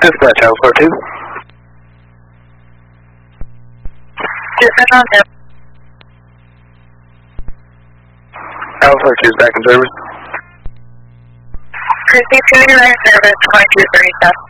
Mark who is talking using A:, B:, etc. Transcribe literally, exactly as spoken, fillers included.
A: Dispatch, Alpha two.
B: Dispatch on him.
A: Alpha two is back in service.
B: Christy two, you're in service, twenty-two thirty-seven.